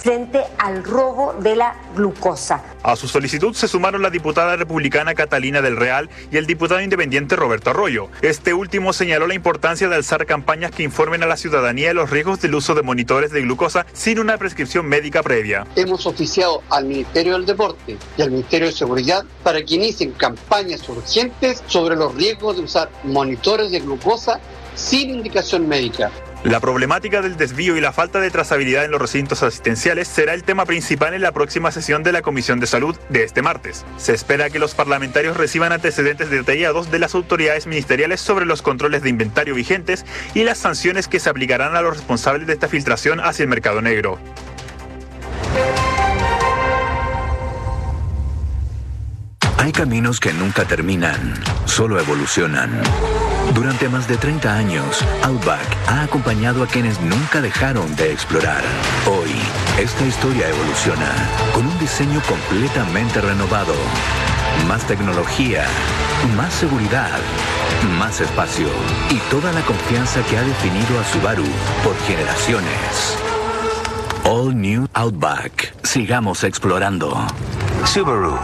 frente al robo de la glucosa. A su solicitud se sumaron la diputada republicana Catalina del Real y el diputado independiente Roberto Arroyo. Este último señaló la importancia de alzar campañas que informen a la ciudadanía de los riesgos del uso de monitores de glucosa sin una prescripción médica previa. Hemos oficiado al Ministerio del Deporte y al Ministerio de Seguridad para que inicien campañas urgentes sobre los riesgos de usar monitores de glucosa sin indicación médica. La problemática del desvío y la falta de trazabilidad en los recintos asistenciales será el tema principal en la próxima sesión de la Comisión de Salud de este martes. Se espera que los parlamentarios reciban antecedentes detallados de las autoridades ministeriales sobre los controles de inventario vigentes y las sanciones que se aplicarán a los responsables de esta filtración hacia el mercado negro. Hay caminos que nunca terminan, solo evolucionan. Durante más de 30 años, Outback ha acompañado a quienes nunca dejaron de explorar. Hoy, esta historia evoluciona con un diseño completamente renovado. Más tecnología, más seguridad, más espacio y toda la confianza que ha definido a Subaru por generaciones. All New Outback. Sigamos explorando. Subaru.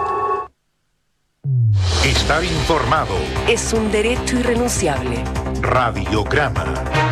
Estar informado es un derecho irrenunciable. Radiograma.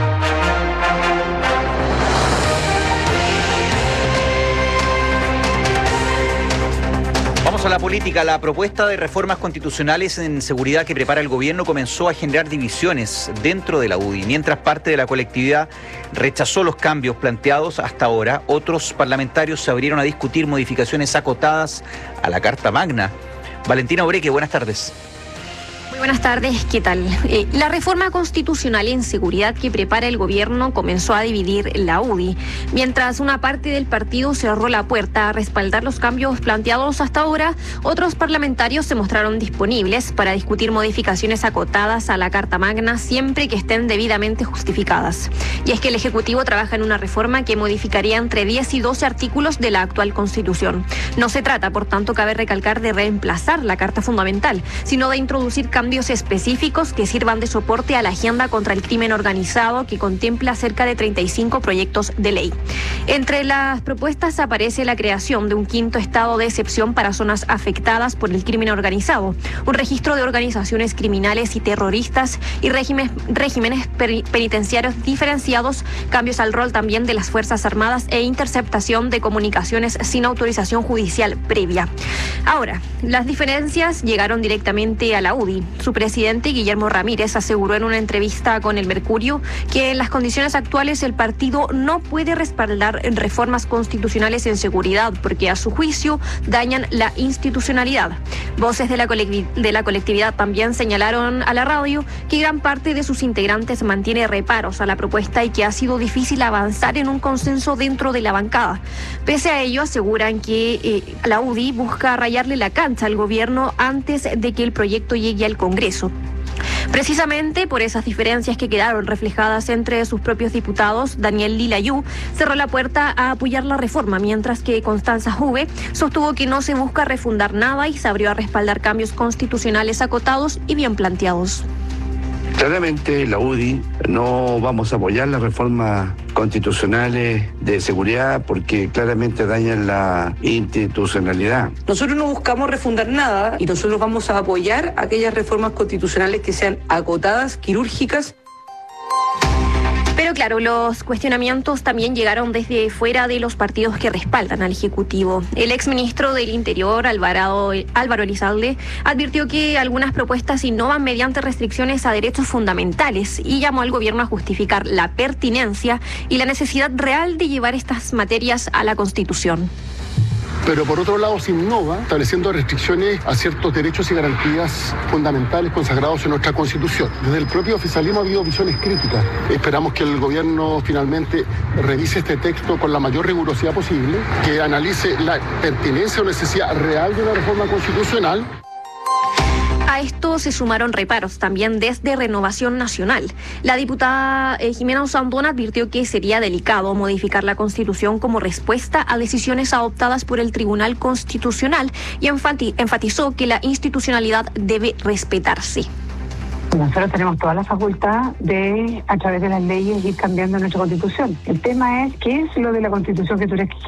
Vamos a la política. La propuesta de reformas constitucionales en seguridad que prepara el gobierno comenzó a generar divisiones dentro de la UDI. Mientras parte de la colectividad rechazó los cambios planteados hasta ahora, otros parlamentarios se abrieron a discutir modificaciones acotadas a la Carta Magna. Valentina Obreque, buenas tardes. Muy buenas tardes, ¿qué tal? La reforma constitucional en seguridad que prepara el gobierno comenzó a dividir la UDI, mientras una parte del partido cerró la puerta a respaldar los cambios planteados hasta ahora. Otros parlamentarios se mostraron disponibles para discutir modificaciones acotadas a la Carta Magna siempre que estén debidamente justificadas. Y es que el Ejecutivo trabaja en una reforma que modificaría entre 10 y 12 artículos de la actual Constitución. No se trata, por tanto, cabe recalcar, de reemplazar la Carta Fundamental, sino de introducir cambios específicos que sirvan de soporte a la agenda contra el crimen organizado, que contempla cerca de 35 proyectos de ley. Entre las propuestas aparece la creación de un quinto estado de excepción para zonas afectadas por el crimen organizado, un registro de organizaciones criminales y terroristas y regímenes penitenciarios diferenciados, cambios al rol también de las Fuerzas Armadas e interceptación de comunicaciones sin autorización judicial previa. Ahora, las diferencias llegaron directamente a la UDI. Su presidente, Guillermo Ramírez, aseguró en una entrevista con El Mercurio que en las condiciones actuales el partido no puede respaldar reformas constitucionales en seguridad porque, a su juicio, dañan la institucionalidad. Voces de la colectividad también señalaron a la radio que gran parte de sus integrantes mantiene reparos a la propuesta y que ha sido difícil avanzar en un consenso dentro de la bancada. Pese a ello, aseguran que la UDI busca rayarle la cancha al gobierno antes de que el proyecto llegue al Congreso. Precisamente por esas diferencias que quedaron reflejadas entre sus propios diputados, Daniel Lilayú cerró la puerta a apoyar la reforma, mientras que Constanza Juve sostuvo que no se busca refundar nada y se abrió a respaldar cambios constitucionales acotados y bien planteados. Claramente la UDI no vamos a apoyar las reformas constitucionales de seguridad porque claramente dañan la institucionalidad. Nosotros no buscamos refundar nada y nosotros vamos a apoyar aquellas reformas constitucionales que sean acotadas, quirúrgicas. Pero claro, los cuestionamientos también llegaron desde fuera de los partidos que respaldan al Ejecutivo. El exministro del Interior, Álvaro Elizalde, advirtió que algunas propuestas innovan mediante restricciones a derechos fundamentales y llamó al gobierno a justificar la pertinencia y la necesidad real de llevar estas materias a la Constitución. Pero por otro lado se innova estableciendo restricciones a ciertos derechos y garantías fundamentales consagrados en nuestra Constitución. Desde el propio oficialismo ha habido visiones críticas. Esperamos que el gobierno finalmente revise este texto con la mayor rigurosidad posible, que analice la pertinencia o necesidad real de una reforma constitucional. A esto se sumaron reparos también desde Renovación Nacional. La diputada Jimena Osandón advirtió que sería delicado modificar la Constitución como respuesta a decisiones adoptadas por el Tribunal Constitucional y enfatizó que la institucionalidad debe respetarse. Nosotros tenemos toda la facultad de, a través de las leyes, ir cambiando nuestra Constitución. El tema es, ¿qué es lo de la Constitución que tú